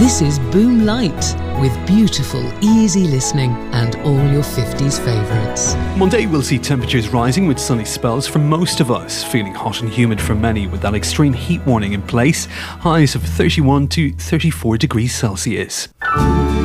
This is Boom Light, with beautiful, easy listening and all your 50s favourites. Monday will see temperatures rising with sunny spells for most of us, feeling hot and humid for many with that extreme heat warning in place. Highs of 31 to 34 degrees Celsius.